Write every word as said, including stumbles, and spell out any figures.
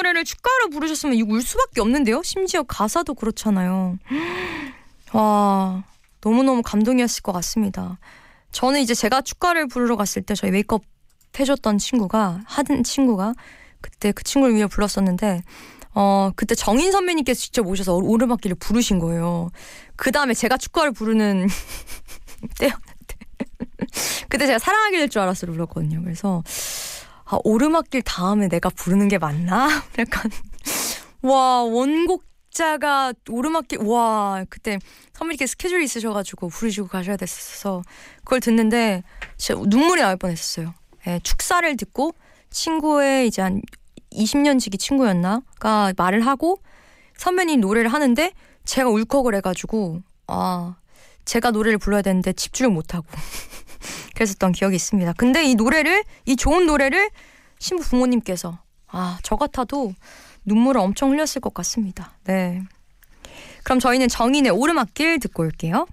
노래를 축가로 부르셨으면 이거 울 수밖에 없는데요. 심지어 가사도 그렇잖아요. 와, 너무너무 감동이었을 것 같습니다. 저는 이제 제가 축가를 부르러 갔을 때 저희 메이크업 해줬던 친구가 하던 친구가 그때 그 친구를 위해 불렀었는데 어 그때 정인 선배님께서 직접 오셔서 오르막길을 부르신 거예요. 그 다음에 제가 축가를 부르는 때였는데 그때 제가 사랑하길 줄 알았어를 불렀거든요. 그래서 아, 오르막길 다음에 내가 부르는 게 맞나? 약간 와, 원곡자가 오르막길, 와, 그때 선배님께 스케줄이 있으셔가지고 부르시고 가셔야 됐어서 그걸 듣는데 진짜 눈물이 나올 뻔했었어요. 예, 축사를 듣고 친구의 이제 한 이십 년 지기 친구였나가 말을 하고 선배님 노래를 하는데 제가 울컥을 해가지고 아, 제가 노래를 불러야 되는데 집중을 못하고 그랬었던 기억이 있습니다. 근데 이 노래를, 이 좋은 노래를 신부 부모님께서 아, 저 같아도 눈물을 엄청 흘렸을 것 같습니다. 네. 그럼 저희는 정인의 오르막길 듣고 올게요.